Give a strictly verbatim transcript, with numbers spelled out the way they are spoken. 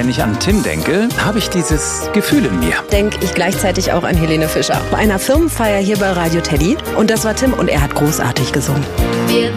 wenn ich an Tim denke, habe ich dieses Gefühl in mir. Denke ich gleichzeitig auch an Helene Fischer. Bei einer Firmenfeier hier bei Radio Teddy. Und das war Tim und er hat großartig gesungen. Wir